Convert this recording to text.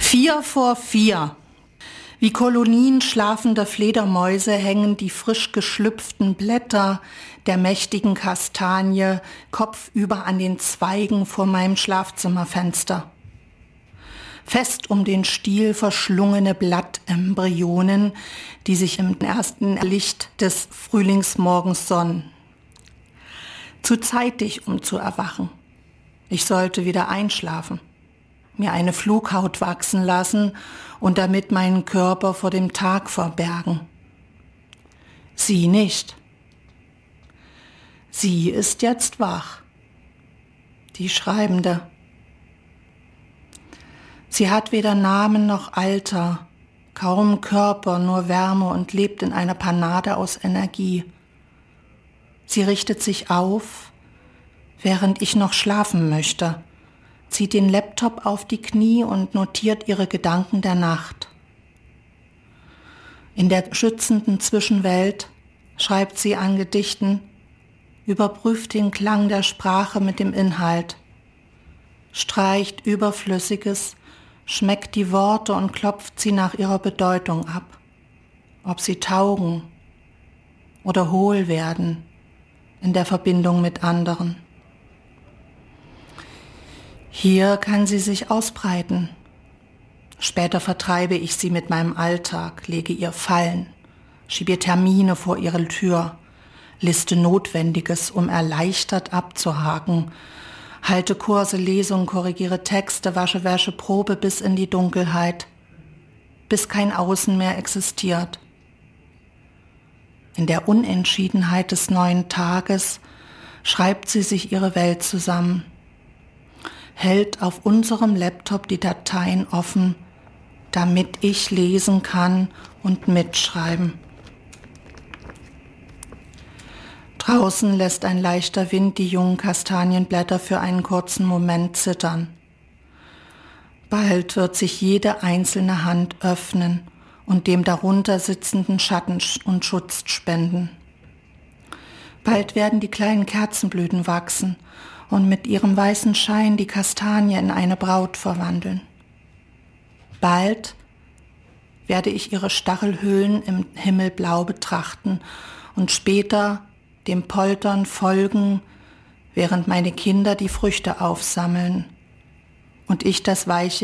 4:04. Wie Kolonien schlafender Fledermäuse hängen die frisch geschlüpften Blätter der mächtigen Kastanie kopfüber an den Zweigen vor meinem Schlafzimmerfenster. Fest um den Stiel verschlungene Blattembryonen, die sich im ersten Licht des Frühlingsmorgens sonnen. Zu zeitig, um zu erwachen. Ich sollte wieder einschlafen, mir eine Flughaut wachsen lassen und damit meinen Körper vor dem Tag verbergen. Sie nicht. Sie ist jetzt wach, die Schreibende. Sie hat weder Namen noch Alter, kaum Körper, nur Wärme und lebt in einer Panade aus Energie. Sie richtet sich auf, während ich noch schlafen möchte, zieht den Laptop auf die Knie und notiert ihre Gedanken der Nacht. In der schützenden Zwischenwelt schreibt sie an Gedichten, überprüft den Klang der Sprache mit dem Inhalt, streicht Überflüssiges, schmeckt die Worte und klopft sie nach ihrer Bedeutung ab, ob sie taugen oder hohl werden in der Verbindung mit anderen. Hier kann sie sich ausbreiten. Später vertreibe ich sie mit meinem Alltag, lege ihr Fallen, schiebe Termine vor ihre Tür, liste Notwendiges, um erleichtert abzuhaken, halte Kurse, Lesungen, korrigiere Texte, wasche Wäsche, probe bis in die Dunkelheit, bis kein Außen mehr existiert. In der Unentschiedenheit des neuen Tages schreibt sie sich ihre Welt zusammen, hält auf unserem Laptop die Dateien offen, damit ich lesen kann und mitschreiben. Draußen lässt ein leichter Wind die jungen Kastanienblätter für einen kurzen Moment zittern. Bald wird sich jede einzelne Hand öffnen und dem darunter sitzenden Schatten und Schutz spenden. Bald werden die kleinen Kerzenblüten wachsen und mit ihrem weißen Schein die Kastanie in eine Braut verwandeln. Bald werde ich ihre Stachelhöhlen im Himmelblau betrachten und später dem Poltern folgen, während meine Kinder die Früchte aufsammeln und ich das weiche